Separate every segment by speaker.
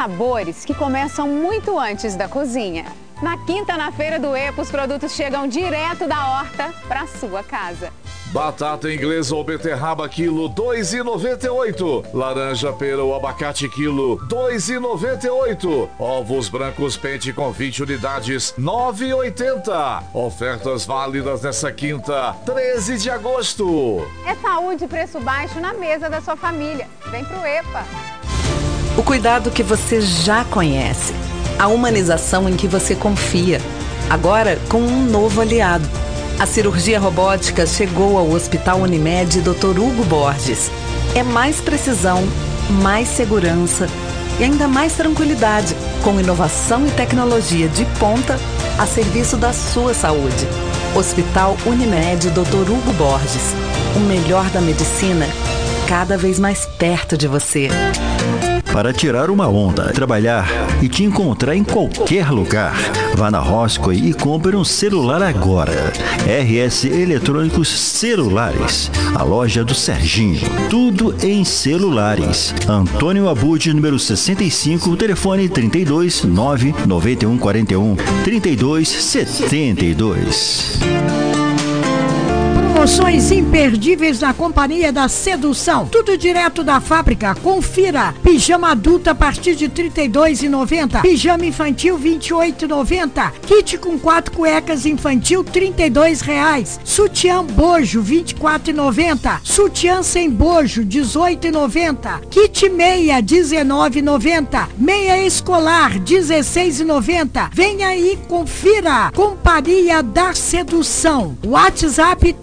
Speaker 1: sabores que começam muito antes da cozinha. Na quinta, na Feira do EPA, os produtos chegam direto da horta para sua casa.
Speaker 2: Batata inglesa ou beterraba quilo, R$ 2,98. Laranja, pera ou abacate quilo, R$ 2,98. Ovos brancos pente com 20 unidades, R$ 9,80. Ofertas válidas nessa quinta, 13 de agosto.
Speaker 1: É saúde e preço baixo na mesa da sua família. Vem pro EPA.
Speaker 3: O cuidado que você já conhece. A humanização em que você confia. Agora com um novo aliado. A cirurgia robótica chegou ao Hospital Unimed Dr. Hugo Borges. É mais precisão, mais segurança e ainda mais tranquilidade, com inovação e tecnologia de ponta a serviço da sua saúde. Hospital Unimed Dr. Hugo Borges. O melhor da medicina, cada vez mais perto de você.
Speaker 4: Para tirar uma onda, trabalhar e te encontrar em qualquer lugar. Vá na Roscoe e compre um celular agora. RS Eletrônicos Celulares, a loja do Serginho. Tudo em celulares. Antônio Abud, número 65, telefone 32 991 41 32 72.
Speaker 5: Promoções imperdíveis na Companhia da Sedução. Tudo direto da fábrica. Confira. Pijama adulto a partir de R$ 32,90. Pijama infantil R$ 28,90. Kit com 4 cuecas infantil R$ 32,00. Sutiã bojo R$ 24,90. Sutiã sem bojo R$ 18,90. Kit meia R$ 19,90. Meia escolar R$ 16,90. Venha aí, confira. Companhia da Sedução. WhatsApp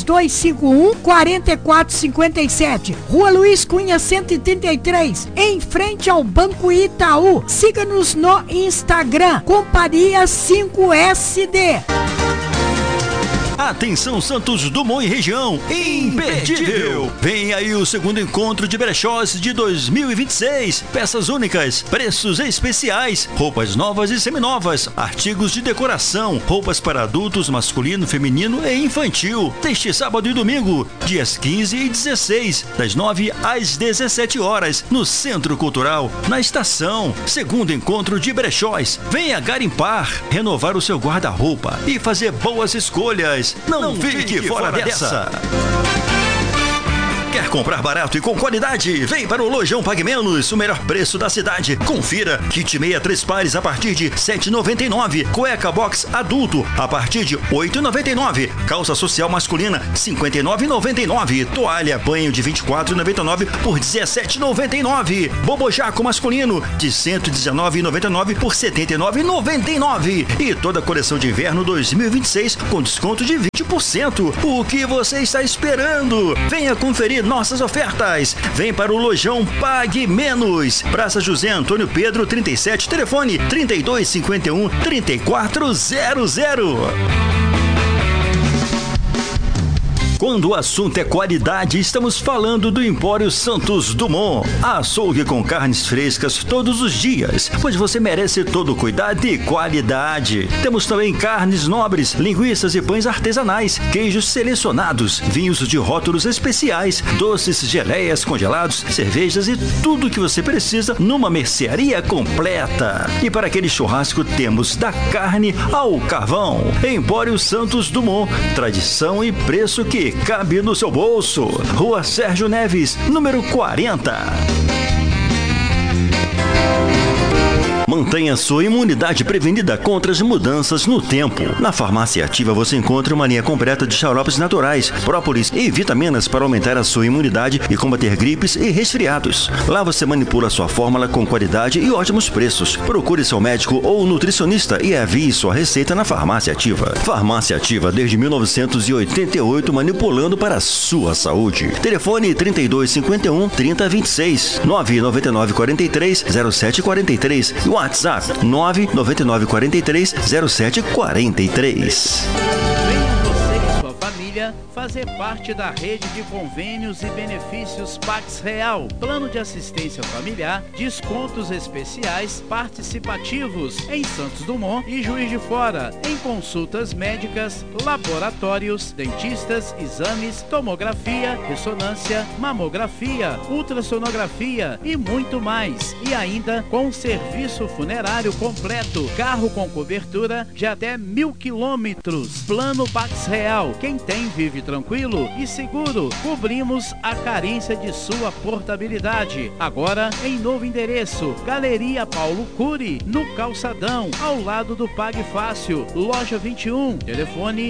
Speaker 5: 3251-4457. Rua Luiz Cunha 133, em frente ao Banco Itaú. Siga-nos no Instagram, Companhia 5SD.
Speaker 4: Atenção Santos Dumont e região, imperdível! Vem aí o segundo encontro de brechós de 2026. Peças únicas, preços especiais, roupas novas e seminovas, artigos de decoração, roupas para adultos, masculino, feminino e infantil. Neste sábado e domingo, dias 15 e 16, das 9 às 17 horas, no Centro Cultural, na estação. Segundo encontro de brechós. Venha garimpar, renovar o seu guarda-roupa e fazer boas escolhas. Não fique fora dessa! Quer comprar barato e com qualidade? Vem para o Lojão Pague Menos, o melhor preço da cidade. Confira, kit meia 3 pares a partir de R$ 7,99. Cueca box adulto a partir de R$ 8,99. Calça social masculina R$ 59,99. Toalha banho de R$ 24,99 por R$ 17,99. Bobojaco masculino de R$ 119,99 por R$ 79,99. E toda a coleção de inverno 2026 com desconto de 20%. O que você está esperando? Venha conferir nossas ofertas. Vem para o Lojão Pague Menos. Praça José Antônio Pedro 37, telefone 3251 3400. Quando o assunto é qualidade, estamos falando do Empório Santos Dumont. Açougue com carnes frescas todos os dias, pois você merece todo o cuidado e qualidade. Temos também carnes nobres, linguiças e pães artesanais, queijos selecionados, vinhos de rótulos especiais, doces, geleias, congelados, cervejas e tudo o que você precisa numa mercearia completa. E para aquele churrasco temos da carne ao carvão. Empório Santos Dumont, tradição e preço que cabe no seu bolso. Rua Sérgio Neves, número 40. Mantenha sua imunidade prevenida contra as mudanças no tempo. Na Farmácia Ativa você encontra uma linha completa de xaropes naturais, própolis e vitaminas para aumentar a sua imunidade e combater gripes e resfriados. Lá você manipula sua fórmula com qualidade e ótimos preços. Procure seu médico ou nutricionista e envie sua receita na Farmácia Ativa. Farmácia Ativa desde 1988, manipulando para a sua saúde. Telefone 3251 3026 999 43 0743. WhatsApp 99943 0743.
Speaker 6: Venha você e sua família Família fazer parte da rede de convênios e benefícios Pax Real, plano de assistência familiar, descontos especiais participativos em Santos Dumont e Juiz de Fora, em consultas médicas, laboratórios, dentistas, exames, tomografia, ressonância, mamografia, ultrassonografia e muito mais. E ainda com serviço funerário completo, carro com cobertura de até 1.000 quilômetros. Plano Pax Real. Quem tem vive tranquilo e seguro. Cobrimos a carência de sua portabilidade. Agora em novo endereço, Galeria Paulo Cury, no Calçadão, ao lado do Pague Fácil, loja 21. Telefone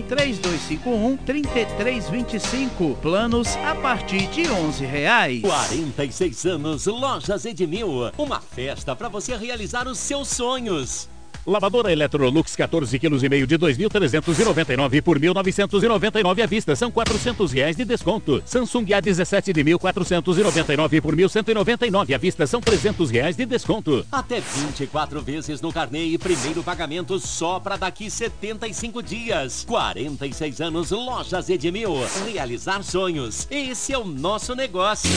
Speaker 6: 3251-3325. Planos a partir de R$11.
Speaker 7: 46 anos, Lojas Edmil. Uma festa para você realizar os seus sonhos. Lavadora Electrolux 14,5 kg de 2.399 por 1.999 à vista, são R$400 de desconto. Samsung A17 de 1.499 por 1.199 à vista, são R$300 de desconto. Até 24 vezes no carnê e primeiro pagamento só para daqui 75 dias. 46 anos, Lojas Edmil. Realizar sonhos, esse é o nosso negócio.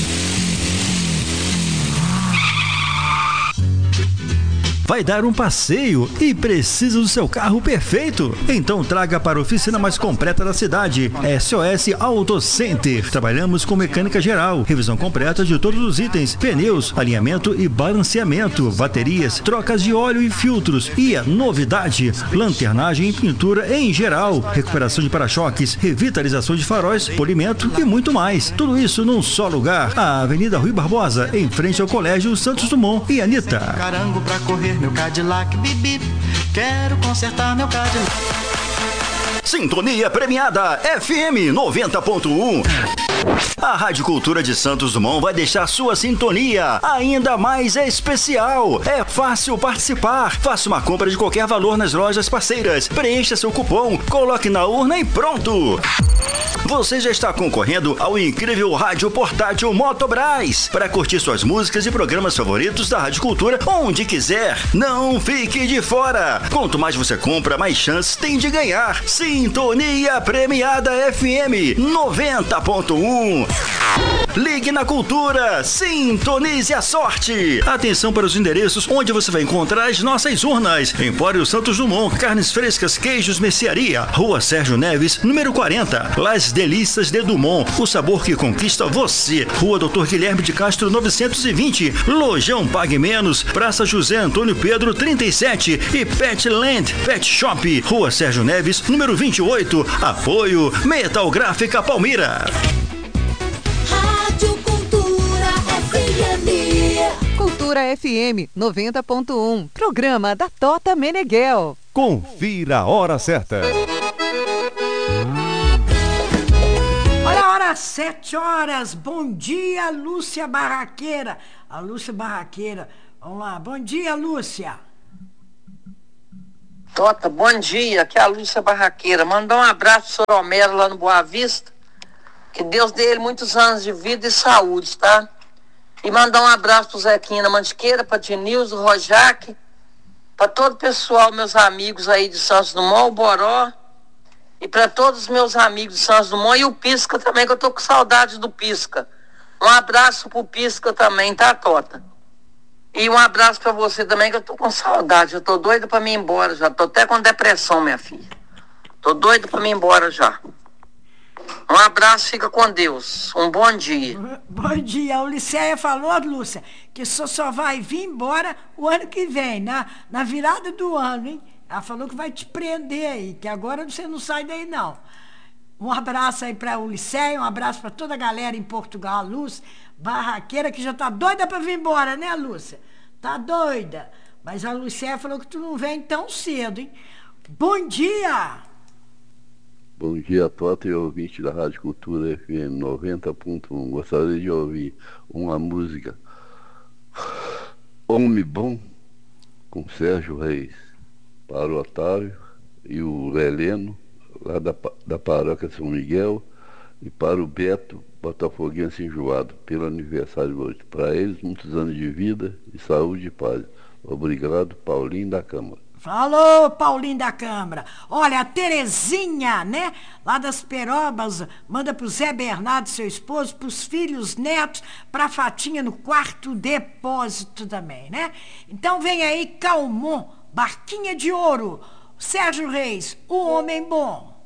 Speaker 4: Vai dar um passeio e precisa do seu carro perfeito? Então traga para a oficina mais completa da cidade, SOS Auto Center. Trabalhamos com mecânica geral, revisão completa de todos os itens, pneus, alinhamento e balanceamento, baterias, trocas de óleo e filtros. E a novidade, lanternagem e pintura em geral, recuperação de para-choques, revitalização de faróis, polimento e muito mais. Tudo isso num só lugar, a Avenida Rui Barbosa, em frente ao Colégio Santos Dumont e Anitta.
Speaker 8: Carango pra correr meu Cadillac, bip, quero consertar meu Cadillac.
Speaker 4: Sintonia premiada FM 90.1. A Rádio Cultura de Santos Dumont vai deixar sua sintonia ainda mais especial. É fácil participar. Faça uma compra de qualquer valor nas lojas parceiras. Preencha seu cupom, coloque na urna e pronto. Você já está concorrendo ao incrível rádio portátil Motobras para curtir suas músicas e programas favoritos da Rádio Cultura onde quiser. Não fique de fora. Quanto mais você compra, mais chances tem de ganhar. Sintonia premiada FM 90.1. Ligue na Cultura, sintonize a sorte. Atenção para os endereços onde você vai encontrar as nossas urnas. Empório Santos Dumont, carnes frescas, queijos, mercearia. Rua Sérgio Neves, número 40. Las Delícias de Dumont, o sabor que conquista você. Rua Doutor Guilherme de Castro 920. Lojão Pague Menos, Praça José Antônio Pedro 37 e Petland Pet Shop, Rua Sérgio Neves, número 28. Apoio Metal Gráfica Palmira.
Speaker 3: Cultura FM 90.1, programa da Tota Meneghel.
Speaker 9: Confira a hora certa.
Speaker 5: Olha a hora, 7 horas. Bom dia, Lúcia Barraqueira. A Lúcia Barraqueira. Vamos lá. Bom dia, Lúcia.
Speaker 10: Tota, bom dia. Aqui é a Lúcia Barraqueira. Mandar um abraço pro Sr. Romero lá no Boa Vista. Que Deus dê ele muitos anos de vida e saúde, tá? E mandar um abraço pro Zequinha na Mantiqueira, pra Dinilson, Rojac, pra todo o pessoal, meus amigos aí de Santos Dumont, o Boró, e pra todos os meus amigos de Santos Dumont e o Pisca também, que eu tô com saudade do Pisca. Um abraço pro Pisca também, tá, Tota? E um abraço pra você também, que eu tô com saudade, eu tô doida pra mim ir embora já, tô até com depressão, minha filha. Tô doida pra mim ir embora já. Um abraço, fica com Deus. Um bom dia.
Speaker 5: Bom dia. A Uliceia falou, Lúcia, que só vai vir embora o ano que vem, na virada do ano, hein? Ela falou que vai te prender aí, que agora você não sai daí, não. Um abraço aí pra Uliceia, um abraço pra toda a galera em Portugal, a Lúcia Barraqueira, que já tá doida pra vir embora, né, Lúcia? Tá doida. Mas a Uliceia falou que tu não vem tão cedo, hein? Bom dia!
Speaker 11: Bom dia, Tota e ouvinte da Rádio Cultura FM 90.1. Gostaria de ouvir uma música Homem Bom, com Sérgio Reis, para o Otávio e o Heleno, lá da paróquia São Miguel, e para o Beto, botafoguense enjoado, pelo aniversário de hoje. Para eles, muitos anos de vida e saúde e paz. Obrigado, Paulinho da Câmara.
Speaker 5: Falou, Paulinho da Câmara. Olha, a Terezinha, né? Lá das Perobas, manda pro Zé Bernardo, seu esposo, pros filhos, netos, pra Fatinha no quarto depósito também, né? Então vem aí, Calmon, Barquinha de Ouro. Sérgio Reis, o homem bom.